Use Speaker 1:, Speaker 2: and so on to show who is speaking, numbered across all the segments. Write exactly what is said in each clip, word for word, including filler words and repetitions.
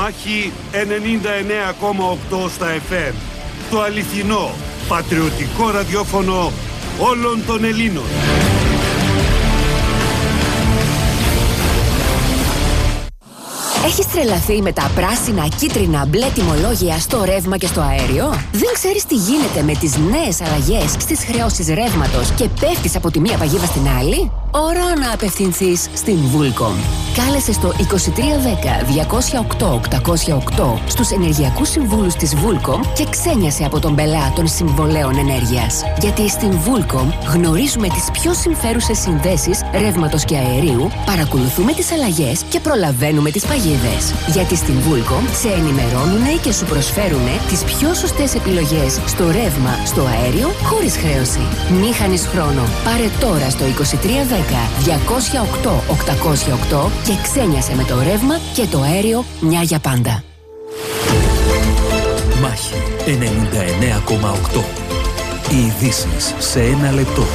Speaker 1: Μάχη ενενήντα εννέα κόμμα οκτώ στα εφ εμ. Το αληθινό, πατριωτικό ραδιόφωνο όλων των Ελλήνων.
Speaker 2: Έχεις τρελαθεί με τα πράσινα, κίτρινα, μπλε τιμολόγια στο ρεύμα και στο αέριο? Δεν ξέρεις τι γίνεται με τις νέες αλλαγές στις χρεώσεις ρεύματος και πέφτεις από τη μία παγίδα στην άλλη? Ώρα να απευθυνθείς στην Vulcom. Κάλεσε στο είκοσι τρία δέκα διακόσια οκτώ οκτακόσια οκτώ στους ενεργειακούς συμβούλους της Vulcom και ξένιασε από τον πελά των συμβολέων ενέργειας. Γιατί στην Vulcom γνωρίζουμε τις πιο συμφέρουσες συνδέσεις ρεύματος και αερίου, παρακολουθούμε τις αλλαγές και προλαβαίνουμε τις παγίδες. Γιατί στην Vulcom σε ενημερώνουνε και σου προσφέρουνε τις πιο σωστές επιλογές στο ρεύμα, στο αέριο, χωρίς χρέωση. Μη χάνεις χρόνο. Πάρε τώρα στο είκοσι τρία δέκα διακόσια οκτώ οκτακόσια οκτώ και ξένιασε με το ρεύμα και το αέριο μια για πάντα.
Speaker 3: Μάχη ενενήντα εννέα κόμμα οκτώ. Οι ειδήσεις σε ένα λεπτό.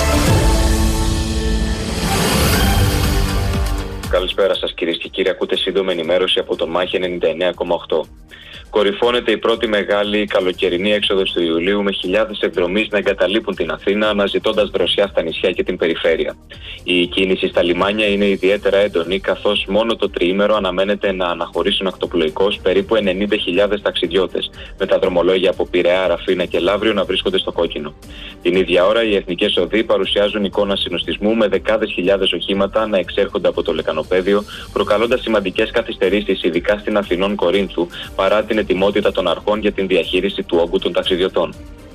Speaker 4: Καλησπέρα σας κυρίες και κύριοι. Ακούτε σύντομη ενημέρωση από τον Μάχη ενενήντα εννέα κόμμα οκτώ. Κορυφώνεται η πρώτη μεγάλη καλοκαιρινή έξοδος του Ιουλίου με χιλιάδες εκδρομείς να εγκαταλείπουν την Αθήνα αναζητώντας δροσιά στα νησιά και την περιφέρεια. Η κίνηση στα λιμάνια είναι ιδιαίτερα έντονη, καθώς μόνο το τριήμερο αναμένεται να αναχωρήσουν ακτοπλοϊκώς περίπου ενενήντα χιλιάδες ταξιδιώτες, με τα δρομολόγια από Πειραιά, Ραφίνα και Λαύριο να βρίσκονται στο κόκκινο. Την ίδια ώρα, οι εθνικές οδοί παρουσιάζουν εικόνα συνοστισμού με δεκάδες χιλιάδες οχήματα να εξέρχονται από το λεκανοπέδιο, προκαλώντας σημαντικές καθυστερήσεις, ειδικά στην Αθηνών Κορίνθου, παρά την ετοιμότητα των αρχών για την διαχείριση του όγκου των ταξιδιωτών.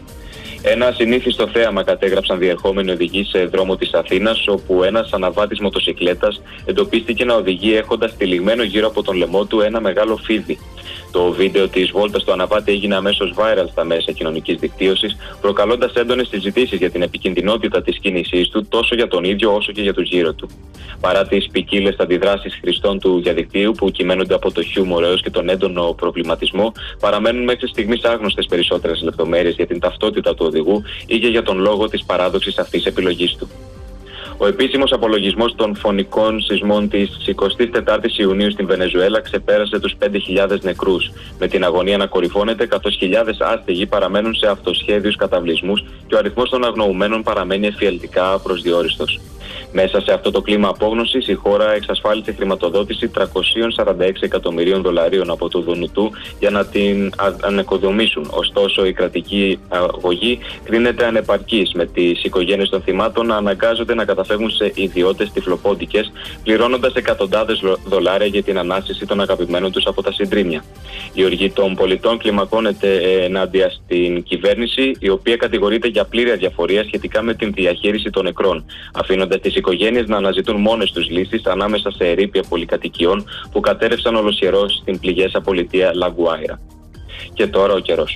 Speaker 4: Ένα ασυνήθιστο θέαμα κατέγραψαν διερχόμενοι οδηγοί σε δρόμο της Αθήνας, όπου ένας αναβάτης μοτοσικλέτας εντοπίστηκε να οδηγεί έχοντας τυλιγμένο γύρω από τον λαιμό του ένα μεγάλο φίδι. Το βίντεο της βόλτας του αναβάτη έγινε αμέσως viral στα μέσα κοινωνικής δικτύωσης, προκαλώντας έντονες συζητήσεις για την επικινδυνότητα της κίνησής του τόσο για τον ίδιο όσο και για τους γύρω του. Παρά τις ποικίλες αντιδράσεις χρηστών του διαδικτύου που κυμαίνονται από το χιούμορ έως και τον έντονο προβληματισμό, παραμένουν μέχρι στιγμής άγνωστες περισσότερες λεπτομέρειες για την ταυτότητα του οδηγού ή και για τον λόγο της παράδοξης αυτής επιλογής του. Ο επίσημος απολογισμός των φωνικών σεισμών της εικοστής τετάρτης Ιουνίου στην Βενεζουέλα ξεπέρασε τους πέντε χιλιάδες νεκρούς, με την αγωνία να κορυφώνεται καθώς χιλιάδες άστεγοι παραμένουν σε αυτοσχέδιους καταβλισμούς και ο αριθμός των αγνοουμένων παραμένει εφιαλτικά προσδιορίστος. Μέσα σε αυτό το κλίμα απόγνωσης, η χώρα εξασφάλισε χρηματοδότηση τριακόσια σαράντα έξι εκατομμυρίων δολαρίων από το Δουνουτού για να την ανοικοδομήσουν. Ωστόσο, η κρατική αγωγή κρίνεται ανεπαρκής, με τις οικογένειες των θυμάτων να αναγκάζονται να καταφεύγουν σε ιδιώτες τυφλοπόντικες, πληρώνοντας εκατοντάδες δολάρια για την ανάσυση των αγαπημένων τους από τα συντρίμμια. Η οργή των πολιτών κλιμακώνεται ενάντια στην κυβέρνηση, η οποία κατηγορείται για πλήρη αδιαφορία σχετικά με την διαχείριση των νεκρών, αφήνοντας τις οικογένειες να αναζητούν μόνες τους λύσεις ανάμεσα σε ερείπια πολυκατοικιών που κατέρευσαν ολοσχερώς στην πληγέσα πολιτεία Λαγκουάιρα. Και τώρα ο καιρός.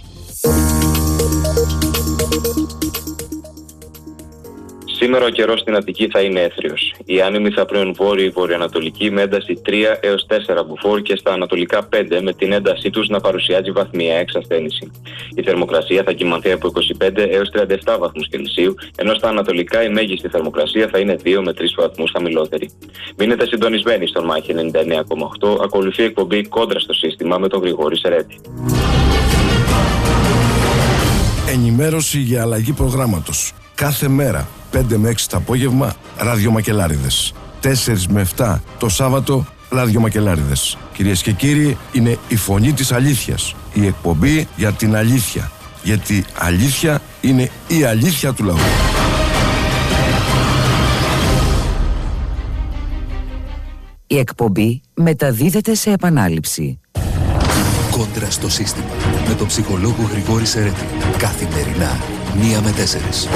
Speaker 4: Σήμερα ο καιρός στην Αττική θα είναι έθριος. Οι άνεμοι θα πνέουν βόρειο-βορειοανατολική με ένταση τρία έως τέσσερα μποφόρ και στα ανατολικά πέντε, με την έντασή τους να παρουσιάζει βαθμιαία εξασθένηση. Η θερμοκρασία θα κυμανθεί από είκοσι πέντε έως τριάντα επτά βαθμούς Κελσίου, ενώ στα ανατολικά η μέγιστη θερμοκρασία θα είναι δύο με τρεις βαθμούς χαμηλότερη. Μείνετε συντονισμένοι στον Μάχη ενενήντα εννέα κόμμα οκτώ, ακολουθεί εκπομπή Κόντρα στο σύστημα με τον Γρηγόρη Σερέτη.
Speaker 5: Ενημέρωση για αλλαγή προγράμματος. Κάθε μέρα, πέντε με έξι το απόγευμα, ραδιομακελάριδες. τέσσερα με επτά το Σάββατο, ραδιομακελάριδες. Κυρίες και κύριοι, είναι η φωνή της αλήθειας. Η εκπομπή για την αλήθεια. Γιατί αλήθεια είναι η αλήθεια του λαού.
Speaker 6: Η εκπομπή μεταδίδεται σε επανάληψη.
Speaker 3: Κόντρα στο σύστημα με τον ψυχολόγο Γρηγόρη Σερέτη. Καθημερινά, μία με τέσσερις.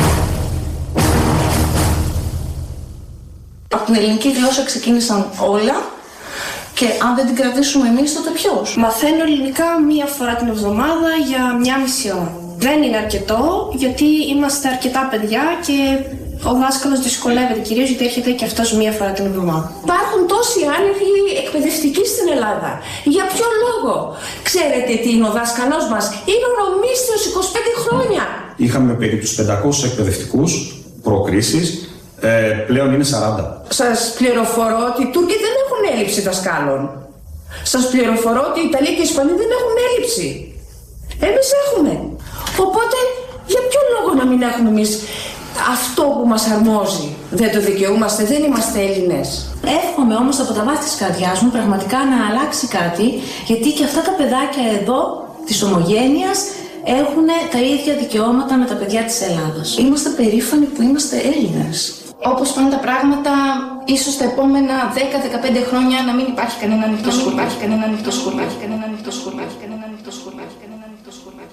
Speaker 7: Από την ελληνική γλώσσα ξεκίνησαν όλα και αν δεν την κρατήσουμε εμείς, τότε ποιος? Μαθαίνω ελληνικά μία φορά την εβδομάδα για μία μισή ώρα. Δεν είναι αρκετό, γιατί είμαστε αρκετά παιδιά και ο δάσκαλος δυσκολεύεται κυρίως γιατί έρχεται και αυτός μία φορά την εβδομάδα. Υπάρχουν τόσοι άνεργοι εκπαιδευτικοί στην Ελλάδα. Για ποιο λόγο? Ξέρετε τι είναι ο δάσκαλός μας? Είναι ο Ρωμίστριος είκοσι πέντε χρόνια.
Speaker 8: Είχαμε περίπου τους πεντακόσιους εκπαιδευτικούς προκρίσεις. Ε, πλέον είναι σαράντα.
Speaker 7: Σας πληροφορώ ότι οι Τούρκοι δεν έχουν έλλειψη δασκάλων. Σας πληροφορώ ότι η Ιταλία και η Ισπανία δεν έχουν έλλειψη. Εμείς έχουμε. Οπότε, για ποιο λόγο να μην έχουμε εμείς αυτό που μας αρμόζει? Δεν το δικαιούμαστε, δεν είμαστε Έλληνες. Εύχομαι όμως από τα βάθη της καρδιάς μου πραγματικά να αλλάξει κάτι, γιατί και αυτά τα παιδάκια εδώ της ομογένειας έχουν τα ίδια δικαιώματα με τα παιδιά της Ελλάδας. Είμαστε περήφανοι που είμαστε Έλληνες. Όπως πάνε τα πράγματα, ίσως τα επόμενα δέκα με δεκαπέντε χρόνια να μην υπάρχει κανένα ανοιχτό σχολείο. Υπάρχει κανένα ανοιχτό σχολείο. Κανένα ανοιχτό σχολείο. Κανένα ανοιχτό σχολείο. Κανένα ανοιχτό σχολείο.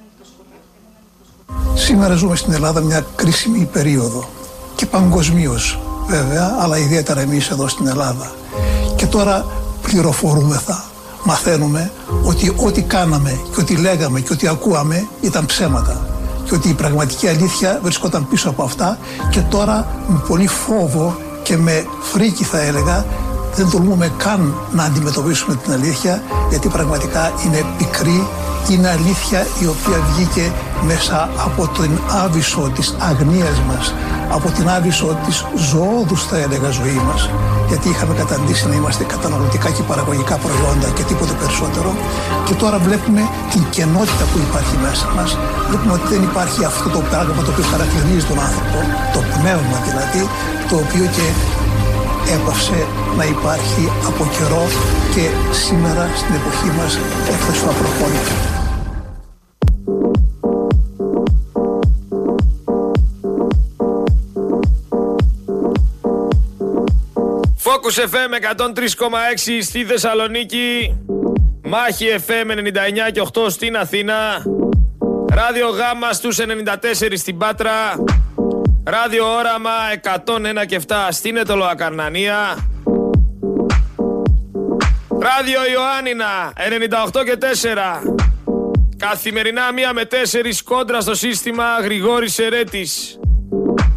Speaker 9: Σήμερα ζούμε στην Ελλάδα μια κρίσιμη περίοδο και παγκοσμίως βέβαια, αλλά ιδιαίτερα εμείς εδώ στην Ελλάδα. Και τώρα πληροφορούμεθα, μαθαίνουμε ότι ό,τι κάναμε και ό,τι λέγαμε και ό,τι ακούαμε ήταν ψέματα. Και ότι η πραγματική αλήθεια βρισκόταν πίσω από αυτά και τώρα με πολύ φόβο και με φρίκη θα έλεγα δεν τολμούμε καν να αντιμετωπίσουμε την αλήθεια, γιατί πραγματικά είναι πικρή, είναι αλήθεια η οποία βγήκε μέσα από την άβυσσο της αγνίας μας, από την άβυσσο της ζωώδους θα έλεγα ζωή μας, γιατί είχαμε καταντήσει να είμαστε καταναλωτικά και παραγωγικά προϊόντα και τίποτε περισσότερο, και τώρα βλέπουμε την κενότητα που υπάρχει μέσα μας, βλέπουμε ότι δεν υπάρχει αυτό το πράγμα το οποίο χαρακτηρίζει τον άνθρωπο, το πνεύμα δηλαδή, το οποίο και έπαυσε να υπάρχει από καιρό και σήμερα στην εποχή μας έφτασε στο απροχώρητο.
Speaker 10: Focus εφ εμ εκατόν τρία κόμμα έξι στη Θεσσαλονίκη, Μάχη εφ εμ ενενήντα εννιά και οκτώ στην Αθήνα, Ράδιο Γάμα στους ενενήντα τέσσερα στην Πάτρα, Ράδιο Όραμα εκατόν ένα και επτά στην Αιτωλοακαρνανία, Ράδιο Ιωάννινα ενενήντα οκτώ και τέσσερα, καθημερινά μία με τέσσερις κόντρα στο σύστημα, Γρηγόρης Ερέτης.